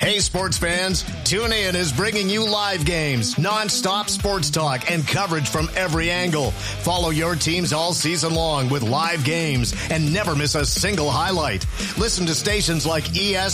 Hey, sports fans, TuneIn is bringing you live games, non-stop sports talk, and coverage from every angle. Follow your teams all season long with live games and never miss a single highlight. Listen to stations like ESPN.